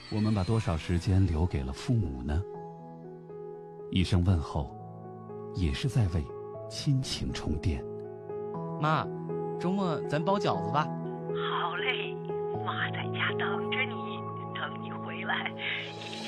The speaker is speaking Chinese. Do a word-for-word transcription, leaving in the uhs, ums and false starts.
我们把多少时间留给了父母呢？一声问候，也是在为亲情充电。 妈，周末咱包饺子吧。 好嘞，妈在家等着你，等你回来。